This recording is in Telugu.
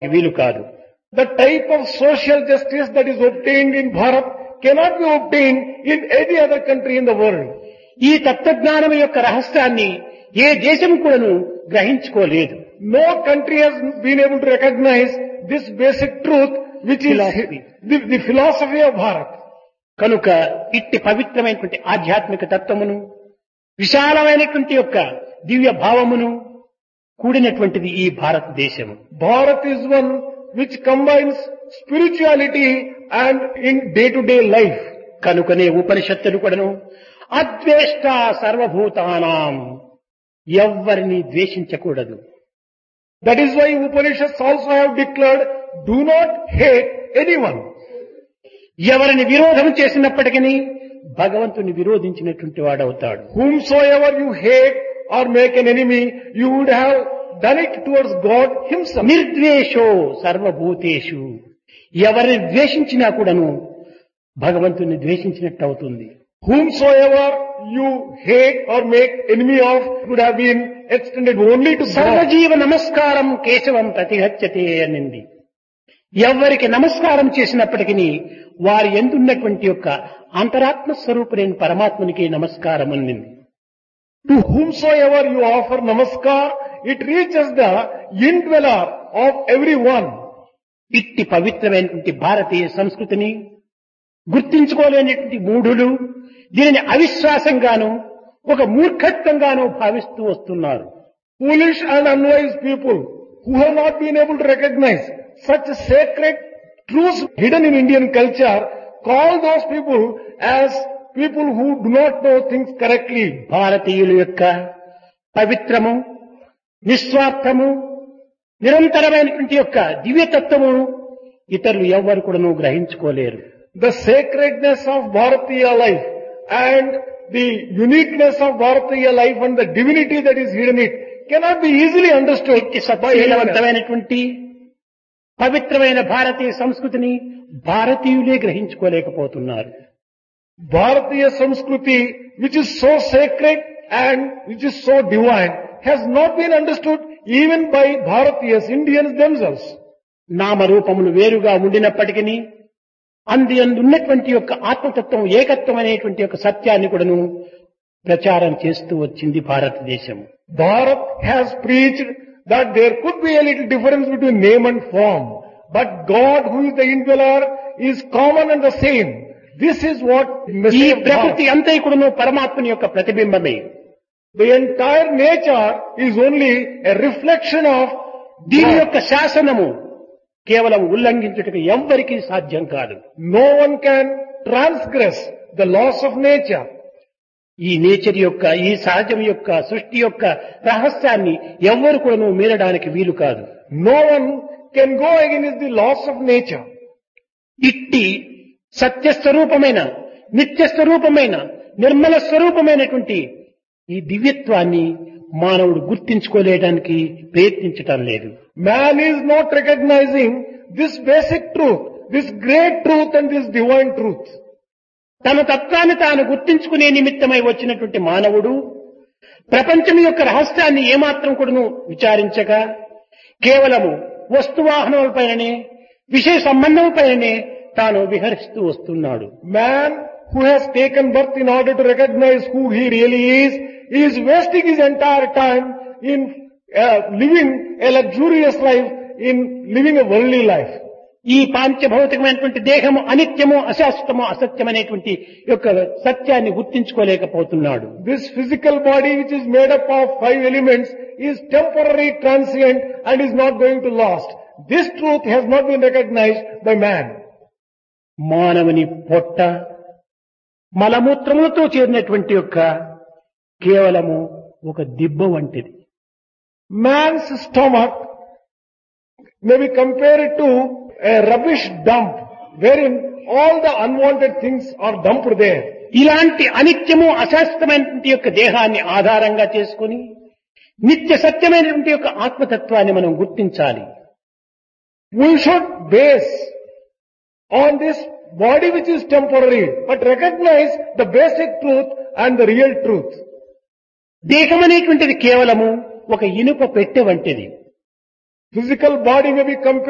వీలు కాదు. The type of social justice that is obtained in Bharat cannot be obtained in any other country in the world. ఈ తత్వజ్ఞానం యొక్క రహస్యాన్ని ఏ దేశం కూడాను గ్రహించుకోలేదు. No country has been able to recognize this basic truth which is the philosophy of Bharat. కనుక ఇట్టి పవిత్రమైనటువంటి ఆధ్యాత్మిక తత్వమును విశాలమైనటువంటి యొక్క దివ్య భావమును కూడినటువంటిది ఈ భారతదేశము. Bharat is one which combines spirituality and in day-to-day life. కనుకనే ఉపనిషత్తులు కూడాను అద్వేష్ట సర్వభూతానాం, ఎవ్వరిని ద్వేషించకూడదు. That is why Upanishads also have declared, do not hate anyone. ఎవరిని విరోధం చేసినప్పటికీ భగవంతుని విరోధించినటువంటి వాడవుతాడు. Whomsoever you hate or make an enemy, you would have done it towards God himself. నిర్ద్వేషో సర్వభూతేషు, ఎవరిని ద్వేషించినా కూడాను భగవంతుని ద్వేషించినట్టు అవుతుంది. Whomsoever you hate or make enemy of would have been extended only to God. సర్వజీవ నమస్కారం కేశవం ప్రతిహత్యతే అనింది. ఎవరికి నమస్కారం చేసినప్పటికీ వారి ఎందున్నటువంటి యొక్క అంతరాత్మ స్వరూపుడైన పరమాత్మనికి నమస్కారం అనింది. To whomsoever you offer namaskar, it reaches the indweller of everyone. ఇట్టి పవిత్రమైనటువంటి భారతీయ సంస్కృతిని గుర్తించుకోలేనటువంటి మూఢులు దీనిని అవిశ్వాసంగాను ఒక మూర్ఖత్వంగాను భావిస్తూ వస్తున్నారు. Foolish and unwise people who have not been able to recognize such sacred truths hidden in Indian culture call those people as people who do not know things correctly. భారతీయుల యొక్క పవిత్రము, నిస్వార్థము, నిరంతరమైనటువంటి యొక్క దివ్యతత్వము ఇతరులు ఎవ్వరు కూడాను గ్రహించుకోలేరు. The sacredness of Bharatiya life and the uniqueness of Bharatiya life and the divinity that is hidden in it cannot be easily understood by anyone. సత్యవంతమైనటువంటి పవిత్రమైన భారతీయ సంస్కృతిని భారతీయులే గ్రహించుకోలేకపోతున్నారు. Bharatiya Samskruti, which is so sacred and which is so divine, has not been understood even by Bharatiyas, Indians themselves. నామరూపములు వేరుగా ఉండినప్పటికీ అందున్నటువంటి యొక్క ఆత్మతత్వం ఏకత్వం అనేటువంటి యొక్క సత్యాన్ని కూడాను ప్రచారం చేస్తూ వచ్చింది భారతదేశం. Bharat has preached that there could be a little difference between name and form, but God, who is the indweller, is common and the same. This is what ఈ message of ప్రకృతి Bharat. అంతా కూడాను పరమాత్మని యొక్క ప్రతిబింబమే. The entire nature is only a reflection of దీని God. యొక్క శాసనము కేవలం ఉల్లంఘించుటకు ఎవ్వరికీ సాధ్యం కాదు. No one can transgress the laws of nature. ఈ నేచర్ యొక్క, ఈ సహజం యొక్క, సృష్టి యొక్క రహస్యాన్ని ఎవ్వరు కూడాను మీరడానికి వీలు కాదు. No one can go against the laws of nature. ఇట్టి సత్యస్వరూపమైన, నిత్యస్వరూపమైన, నిర్మల స్వరూపమైనటువంటి ఈ దివ్యత్వాన్ని మానవుడు గుర్తించుకోలేడానికి ప్రయత్నించటం లేదు. Man is not recognizing this basic truth, this great truth and this divine truth. తన తత్వాన్ని తాను గుర్తించుకునే నిమిత్తమై వచ్చినటువంటి మానవుడు ప్రపంచం యొక్క రహస్యాన్ని ఏమాత్రం కూడాను విచారించక కేవలము వస్తువాహనములపైననే, విషయ సంబంధములపైననే తాను విహరిస్తూ వస్తున్నాడు. Man who has taken birth in order to recognize who he really is wasting his entire time in living a luxurious life, in living a worldly life. ఈ పాంచభౌతికమైనటువంటి దేహము అనిత్యము, అశాశ్వతము, అసత్యమనేటువంటి యొక్క సత్యాన్ని గుర్తించుకోలేకపోతున్నాడు. This physical body, which is made up of 5 elements, is temporary, transient and is not going to last. This truth has not been recognized by man. మానవుని పొట్ట మలమూత్రములతో చేరినటువంటి యొక్క కేవలము ఒక దిబ్బ వంటిది. Man's stomach may be compared to a rubbish dump wherein all the unwanted things are dumped there. ఇలాంటి అనిత్యము, అశాశ్వతమైనటువంటి యొక్క దేహాన్ని ఆధారంగా చేసుకుని నిత్య సత్యమైనటువంటి యొక్క ఆత్మతత్వాన్ని మనం గుర్తించాలి. We should base on this body which is temporary, but recognize the basic truth and the real truth. దేహం అనేటువంటిది కేవలము ఒక ఇనుప పెట్టె వంటిది. Physical body may be compared